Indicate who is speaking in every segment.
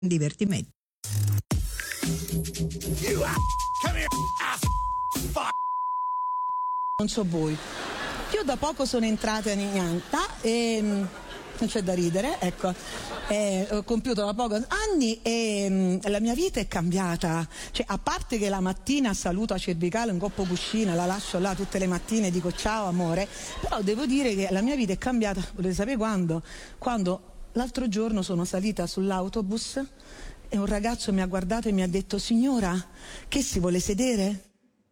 Speaker 1: divertimento.
Speaker 2: Non so voi, io da poco sono entrata in Ignanta e non c'è da ridere, ecco, ho compiuto da poco anni e la mia vita è cambiata, cioè a parte che la mattina saluto a cervicale un coppo cuscina, la lascio là tutte le mattine e dico ciao amore, però devo dire che la mia vita è cambiata, volete sapere quando? Quando l'altro giorno sono salita sull'autobus e un ragazzo mi ha guardato e mi ha detto signora, che si vuole sedere?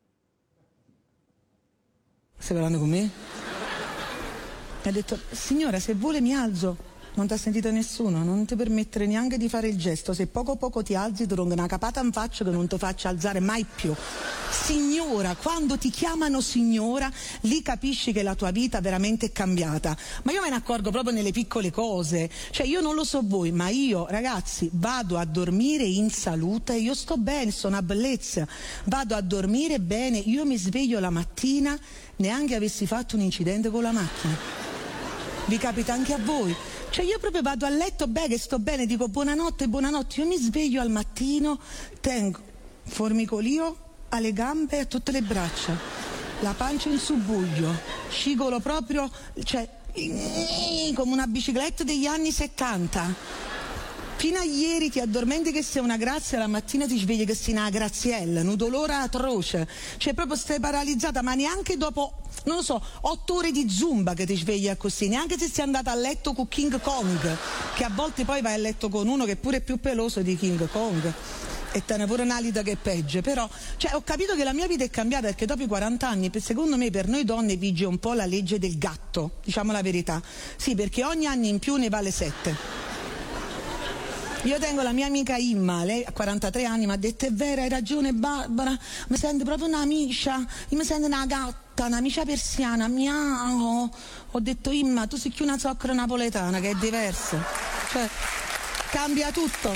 Speaker 2: Stai parlando con me? Mi ha detto signora se vuole mi alzo. Non ti ha sentito nessuno, non ti permettere neanche di fare il gesto, se poco poco ti alzi ti rongo una capata in faccia che non ti faccia alzare mai più. Signora, quando ti chiamano signora lì capisci che la tua vita veramente è cambiata, ma io me ne accorgo proprio nelle piccole cose, cioè io non lo so voi ma io ragazzi vado a dormire in salute, io sto bene, sono una bellezza, vado a dormire bene, io mi sveglio la mattina neanche avessi fatto un incidente con la macchina, vi capita anche a voi? Cioè io proprio vado a letto bene, sto bene, dico buonanotte, buonanotte, io mi sveglio al mattino, tengo formicolio alle gambe e a tutte le braccia, la pancia in subbuglio, scigolo proprio, cioè come una bicicletta degli anni 70. Fino a ieri ti addormenti che sei una grazia, la mattina ti svegli che sei una graziella, un dolore atroce, cioè proprio stai paralizzata, ma neanche dopo, non lo so, 8 ore di zumba che ti svegli così, neanche se sei andata a letto con King Kong, che a volte poi vai a letto con uno che pure è più peloso di King Kong e te ne pure un'alita che è peggio, però cioè, ho capito che la mia vita è cambiata perché dopo i 40 anni secondo me per noi donne vige un po' la legge del gatto, diciamo la verità, sì, perché ogni anno in più ne vale 7. Io tengo la mia amica Imma, lei ha 43 anni, mi ha detto è vero, hai ragione Barbara, mi sento proprio un'amica, io mi sento una gatta, un'amica persiana, miau. Ho detto Imma, tu sei più una zoccora napoletana che è diversa, cioè cambia tutto.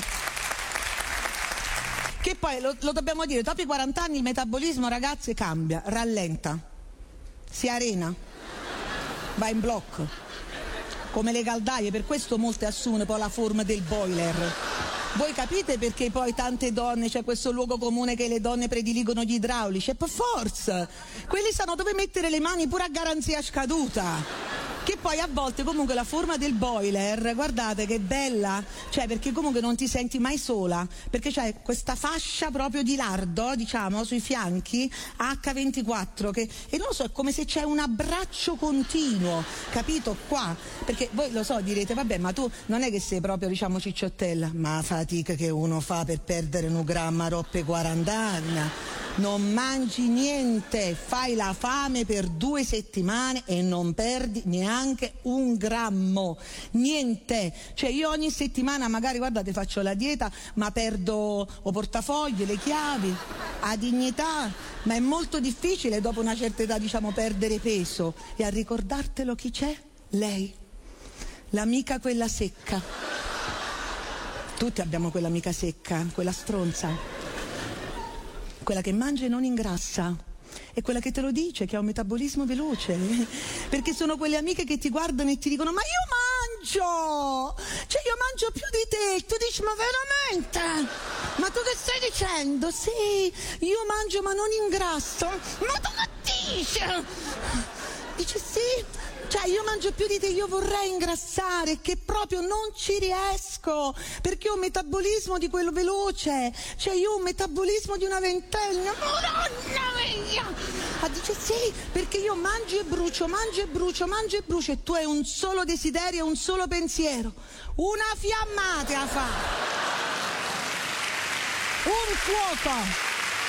Speaker 2: Che poi lo dobbiamo dire, dopo i 40 anni il metabolismo ragazzi cambia, rallenta, si arena, va in blocco. Come le caldaie, per questo molte assumono poi la forma del boiler. Voi capite perché poi tante donne, c'è questo luogo comune che le donne prediligono gli idraulici? E per forza! Quelli sanno dove mettere le mani pure a garanzia scaduta. Che poi a volte comunque la forma del boiler, guardate che bella, cioè perché comunque non ti senti mai sola, perché c'è questa fascia proprio di lardo, diciamo, sui fianchi, H24, che, e non lo so, è come se c'è un abbraccio continuo, capito? Qua, perché voi lo so, direte, vabbè, ma tu non è che sei proprio, diciamo, cicciottella, ma fatica che uno fa per perdere un grammo roppe 40 anni. Non mangi niente, fai la fame per 2 settimane e non perdi neanche un grammo, niente, cioè io ogni settimana magari guardate faccio la dieta ma perdo o portafogli, le chiavi, la dignità, ma è molto difficile dopo una certa età diciamo perdere peso e a ricordartelo chi c'è? Lei, l'amica quella secca, tutti abbiamo quell'amica secca, quella stronza, quella che mangia e non ingrassa, è quella che te lo dice, che ha un metabolismo veloce, perché sono quelle amiche che ti guardano e ti dicono ma io mangio, cioè io mangio più di te, e tu dici ma veramente? Ma tu che stai dicendo? Sì, io mangio ma non ingrasso, ma tu che dici? Dice sì, cioè io mangio più di te, io vorrei ingrassare, che proprio non ci riesco, perché ho un metabolismo di quello veloce, cioè io ho un metabolismo di una ventenne, madonna mia! Ma dice sì, perché io mangio e brucio, mangio e brucio, mangio e brucio, e tu hai un solo desiderio, un solo pensiero, una fiammata fa, un fuoco.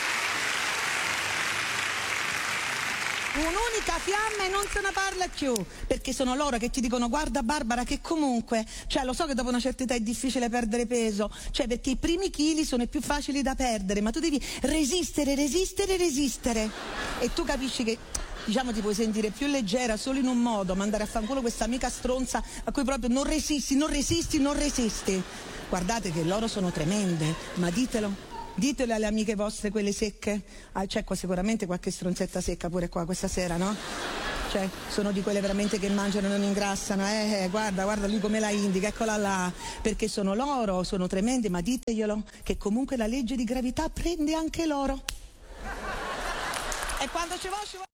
Speaker 2: Un'unica fiamma e non se ne parla più, perché sono loro che ti dicono guarda Barbara che comunque, cioè lo so che dopo una certa età è difficile perdere peso, cioè perché i primi chili sono i più facili da perdere, ma tu devi resistere, resistere, resistere e tu capisci che diciamo ti puoi sentire più leggera solo in un modo, mandare a fanculo questa amica stronza a cui proprio non resisti, non resisti, non resisti. Guardate che loro sono tremende, ma ditelo. Ditelo alle amiche vostre, quelle secche. C'è qua sicuramente qualche stronzetta secca pure qua questa sera, no? Cioè, sono di quelle veramente che mangiano e non ingrassano. Guarda lui come la indica, eccola là. Perché sono loro, sono tremende, ma diteglielo, che comunque la legge di gravità prende anche loro. E quando ci vuole